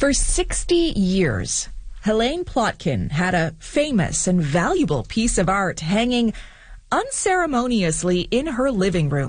For 60 years, Helene Plotkin had a famous and valuable piece of art hanging unceremoniously in her living room.